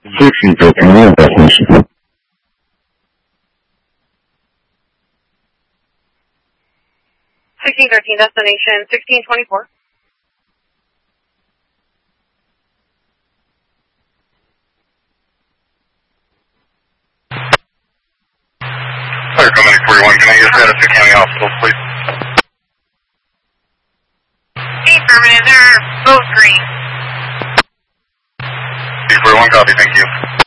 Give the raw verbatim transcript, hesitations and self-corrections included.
sixteen thirteen destination. sixteen thirteen destination, sixteen twenty-four. Fire Company forty-one, can I get that at the county hospital, please? Affirmative, they're both green. forty-one, copy, thank you.